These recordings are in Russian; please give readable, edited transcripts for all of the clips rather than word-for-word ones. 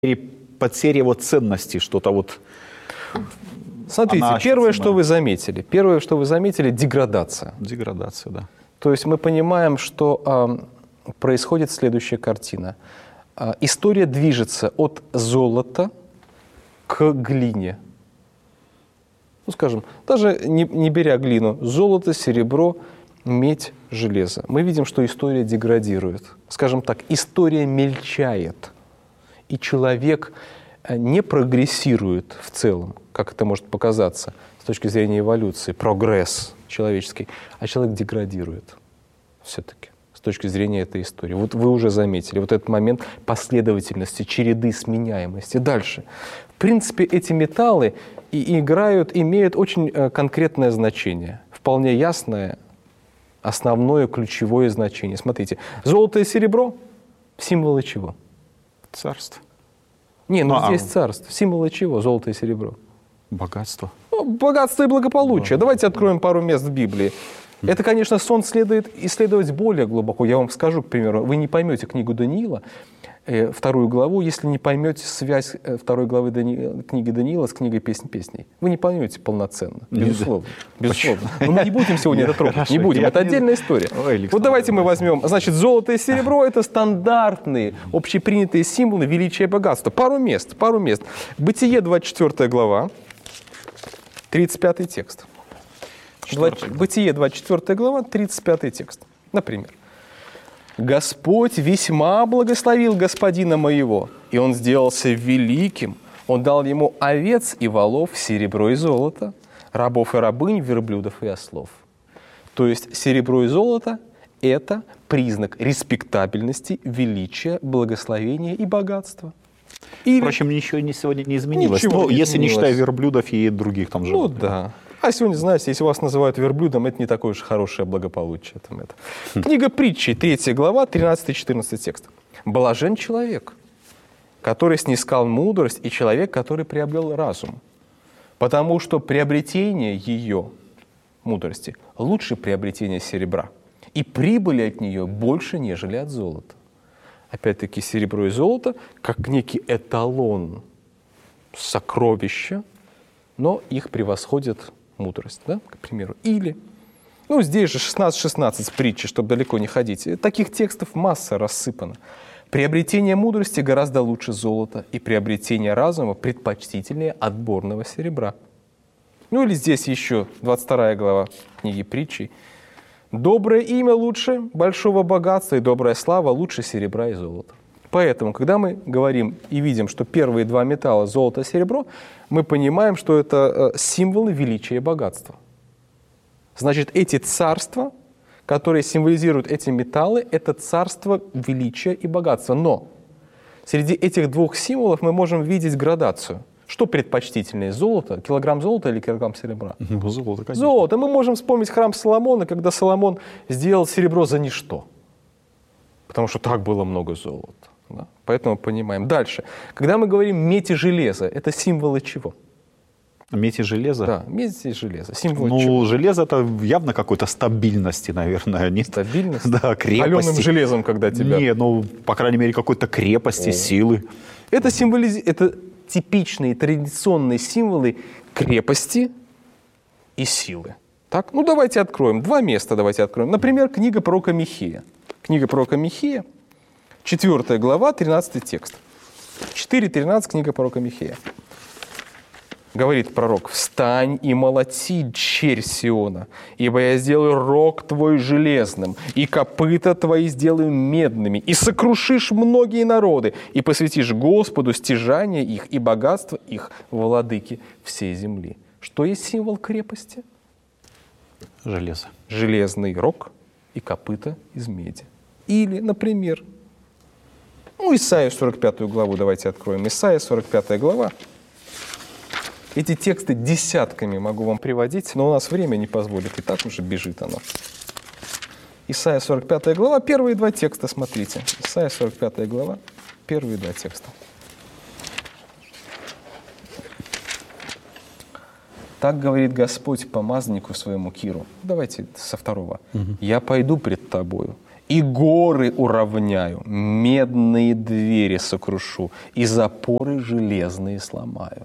подсерия вот ценностей, что-то вот... Смотрите, первое, что вы заметили, деградация. Деградация, да. То есть мы понимаем, что происходит следующая картина. История движется от золота к глине. Ну, скажем, даже не беря глину, золото, серебро, медь, железо. Мы видим, что история деградирует. Скажем так, история мельчает. И человек не прогрессирует в целом, как это может показаться с точки зрения эволюции, прогресс человеческий, а человек деградирует все-таки с точки зрения этой истории. Вот вы уже заметили вот этот момент последовательности, череды, сменяемости. Дальше. В принципе, эти металлы имеют очень конкретное значение, вполне ясное, основное, ключевое значение. Смотрите, золото и серебро – символы чего? Царство. Здесь царство. Символы чего? Золото и серебро. Богатство. Богатство и благополучие. Давайте откроем пару мест в Библии. Это, конечно, сон следует исследовать более глубоко. Я вам скажу, к примеру, вы не поймете книгу Даниила, 2 главу, если не поймете связь 2 главы книги Даниила с книгой «Песнь песней». Вы не поймете полноценно, безусловно. Безусловно. Но мы не будем сегодня это трогать, не будем. Это отдельная история. Вот давайте мы возьмем, значит, золото и серебро – это стандартные, общепринятые символы величия и богатства. Пару мест. Бытие, 24 глава, 35 текст. Бытие, 24 глава, 35 текст. Например. «Господь весьма благословил господина моего, и он сделался великим. Он дал ему овец и волов, серебро и золото, рабов и рабынь, верблюдов и ослов». То есть серебро и золото – это признак респектабельности, величия, благословения и богатства. Впрочем, ничего сегодня не изменилось. Если не считая верблюдов и других там животных. Да. А сегодня, знаете, если вас называют верблюдом, это не такое уж хорошее благополучие. Книга Притчи, 3 глава, 13-14 текст. «Блажен человек, который снискал мудрость, и человек, который приобрел разум, потому что приобретение ее, мудрости, лучше приобретения серебра, и прибыли от нее больше, нежели от золота». Опять-таки, серебро и золото как некий эталон сокровища, но их превосходит мудрость, да, к примеру. Или, здесь же 16 в притче, чтобы далеко не ходить. Таких текстов масса рассыпана. Приобретение мудрости гораздо лучше золота, и приобретение разума предпочтительнее отборного серебра. Или здесь еще 22 глава книги Притчи. «Доброе имя лучше большого богатства, и добрая слава лучше серебра и золота». Поэтому, когда мы говорим и видим, что первые два металла – золото и серебро, мы понимаем, что это символы величия и богатства. Значит, эти царства, которые символизируют эти металлы, это царство величия и богатства. Но среди этих двух символов мы можем видеть градацию. Что предпочтительнее, золото, килограмм золота или килограмм серебра? Золото, конечно. Золото. Мы можем вспомнить храм Соломона, когда Соломон сделал серебро за ничто. Потому что так было много золота. Да? Поэтому понимаем. Дальше. Когда мы говорим медь и железо, это символы чего? Медь и железо? Да, медь и железо. Символы чего? Железо – это явно какой-то стабильности, наверное. Нет? Стабильность? Да, крепости. Каленым железом, когда тебя... Нет, по крайней мере, какой-то крепости, силы. Это типичные, традиционные символы крепости и силы. Так? Давайте откроем. Два места давайте откроем. Например, книга пророка Михея. Книга пророка Михея, 4 глава, 13 текст. 4:13, книга пророка Михея. Говорит пророк: «Встань и молоти, черь Сиона, ибо я сделаю рог твой железным, и копыта твои сделаю медными, и сокрушишь многие народы, и посвятишь Господу стяжание их и богатство их, владыки всей земли». Что есть символ крепости? Железо. Железный рог и копыта из меди. Или, например, Исайя 45 главу давайте откроем. Исайя 45 глава. Эти тексты десятками могу вам приводить, но у нас время не позволит, и так уже бежит оно. Исайя 45 глава, первые два текста смотрите. Исайя 45 глава, первые два текста. «Так говорит Господь помазаннику своему Киру». Давайте со второго. «Я пойду пред тобою, и горы уравняю, медные двери сокрушу, и запоры железные сломаю.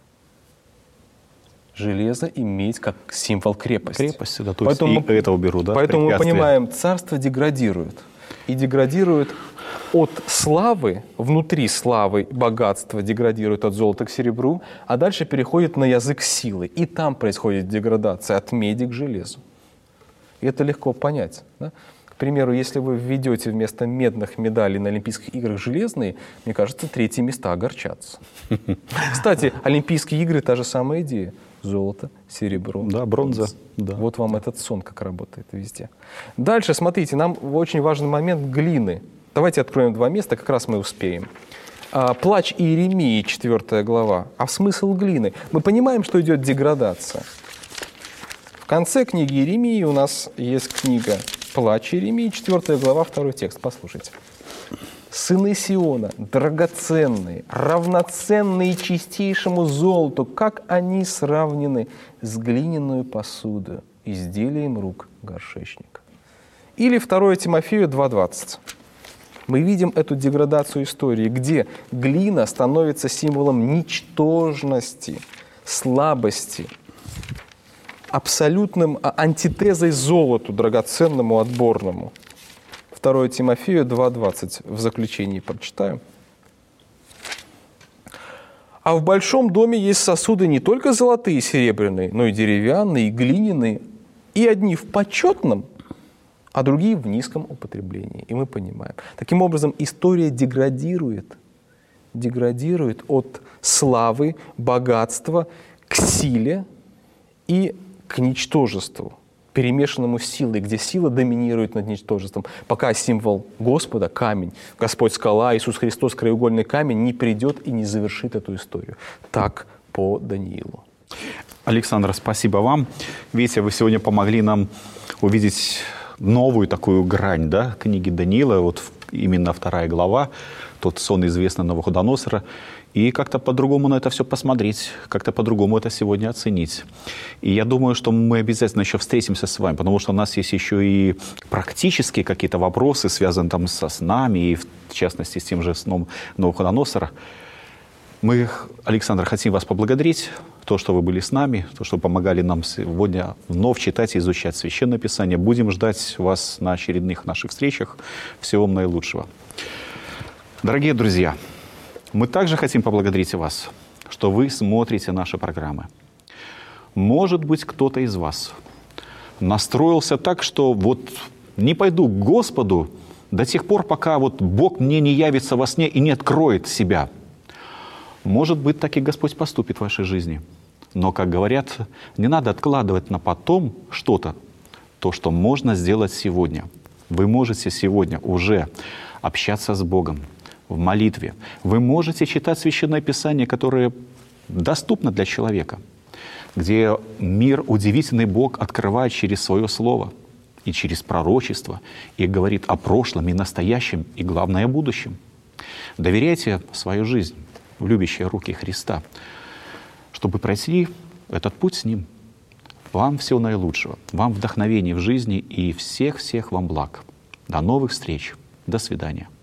Железо и медь как символ крепости. Крепости, да, то поэтому, есть и это уберу, да? Поэтому мы понимаем, царство деградирует. И деградирует от славы, внутри славы, богатства деградирует от золота к серебру, а дальше переходит на язык силы. И там происходит деградация от меди к железу. И это легко понять. Да? К примеру, если вы введете вместо медных медалей на Олимпийских играх железные, мне кажется, третьи места огорчатся. Кстати, Олимпийские игры — та же самая идея. Золото, серебро, да, бронза. Да. Вот вам этот сон как работает везде. Дальше, смотрите, нам очень важный момент глины. Давайте откроем 2 места, как раз мы успеем. Плач Иеремии, 4 глава. А смысл глины? Мы понимаем, что идет деградация. В конце книги Иеремии у нас есть книга «Плач Иеремии», 4 глава, 2 текст. Послушайте. «Сыны Сиона, драгоценные, равноценные чистейшему золоту, как они сравнены с глиняную посуду, изделием рук горшечника». Или 2 Тимофею 2:20. Мы видим эту деградацию истории, где глина становится символом ничтожности, слабости, абсолютным антитезой золоту, драгоценному, отборному. 2 Тимофею 2:20 в заключении прочитаю. «А в большом доме есть сосуды не только золотые и серебряные, но и деревянные, и глиняные, и одни в почетном, а другие в низком употреблении». И мы понимаем. Таким образом, история деградирует от славы, богатства к силе и к ничтожеству, перемешанному с силой, где сила доминирует над ничтожеством, пока символ Господа, камень, Господь скала, Иисус Христос, краеугольный камень, не придет и не завершит эту историю. Так по Даниилу. Александр, спасибо вам. Видите, вы сегодня помогли нам увидеть новую такую грань, да, книги Даниила, вот именно 2 глава, тот сон известный Навуходоносора, и как-то по-другому на это все посмотреть, как-то по-другому это сегодня оценить. И я думаю, что мы обязательно еще встретимся с вами, потому что у нас есть еще и практические какие-то вопросы, связанные там со снами, и в частности с тем же сном Навуходоносора. Мы, Александр, хотим вас поблагодарить, то, что вы были с нами, то, что помогали нам сегодня вновь читать и изучать Священное Писание. Будем ждать вас на очередных наших встречах. Всего вам наилучшего. Дорогие друзья, мы также хотим поблагодарить вас, что вы смотрите наши программы. Может быть, кто-то из вас настроился так, что вот не пойду к Господу до тех пор, пока вот Бог мне не явится во сне и не откроет себя. Может быть, так и Господь поступит в вашей жизни. Но, как говорят, не надо откладывать на потом что-то, то, что можно сделать сегодня. Вы можете сегодня уже общаться с Богом в молитве. Вы можете читать Священное Писание, которое доступно для человека, где мир удивительный Бог открывает через свое Слово и через пророчество, и говорит о прошлом и настоящем, и, главное, о будущем. Доверяйте свою жизнь в любящие руки Христа, чтобы пройти этот путь с Ним. Вам всего наилучшего, вам вдохновения в жизни и всех-всех вам благ. До новых встреч. До свидания.